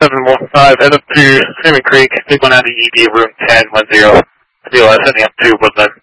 715, head up to Salmon Creek, take one out of ED, room 1010. 3 setting up to Woodland.